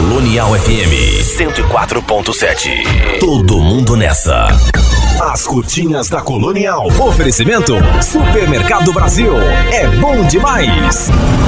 Colonial FM 104.7. Todo mundo nessa. As curtinhas da Colonial. Oferecimento Supermercado Brasil. É bom demais.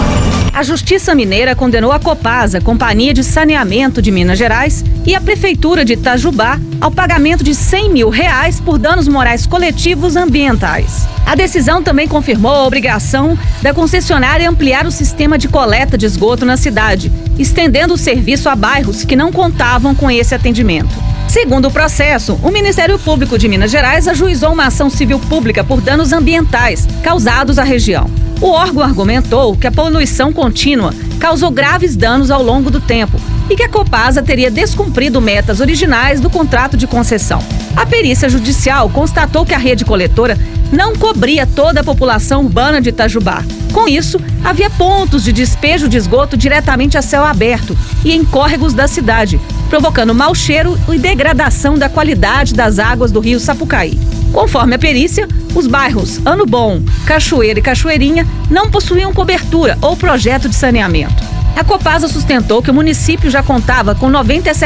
A Justiça Mineira condenou a Copasa, Companhia de Saneamento de Minas Gerais, e a Prefeitura de Itajubá ao pagamento de R$100 mil por danos morais coletivos ambientais. A decisão também confirmou a obrigação da concessionária ampliar o sistema de coleta de esgoto na cidade, estendendo o serviço a bairros que não contavam com esse atendimento. Segundo o processo, o Ministério Público de Minas Gerais ajuizou uma ação civil pública por danos ambientais causados à região. O órgão argumentou que a poluição contínua causou graves danos ao longo do tempo e que a Copasa teria descumprido metas originais do contrato de concessão. A perícia judicial constatou que a rede coletora não cobria toda a população urbana de Itajubá. Com isso, havia pontos de despejo de esgoto diretamente a céu aberto e em córregos da cidade, provocando mau cheiro e degradação da qualidade das águas do rio Sapucaí. Conforme a perícia, os bairros Ano Bom, Cachoeira e Cachoeirinha não possuíam cobertura ou projeto de saneamento. A Copasa sustentou que o município já contava com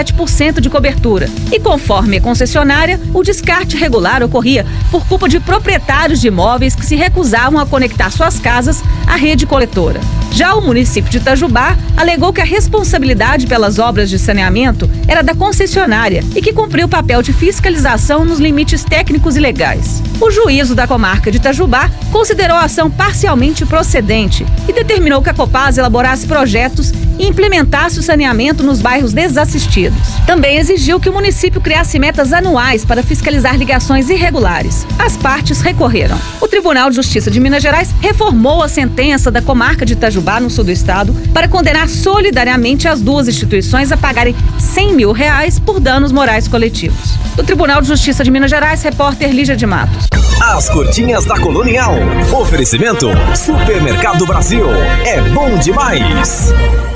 97% de cobertura e, conforme a concessionária, o descarte irregular ocorria por culpa de proprietários de imóveis que se recusavam a conectar suas casas à rede coletora. Já o município de Itajubá alegou que a responsabilidade pelas obras de saneamento era da concessionária e que cumpriu o papel de fiscalização nos limites técnicos e legais. O juízo da comarca de Itajubá considerou a ação parcialmente procedente e determinou que a Copasa elaborasse projetos e implementasse o saneamento nos bairros desassistidos. Também exigiu que o município criasse metas anuais para fiscalizar ligações irregulares. As partes recorreram. O Tribunal de Justiça de Minas Gerais reformou a sentença da comarca de Itajubá, no sul do estado, para condenar solidariamente as duas instituições a pagarem R$100 mil por danos morais coletivos. Do Tribunal de Justiça de Minas Gerais, repórter Lígia de Matos. As curtinhas da Colonial. Oferecimento Supermercado Brasil. É bom demais.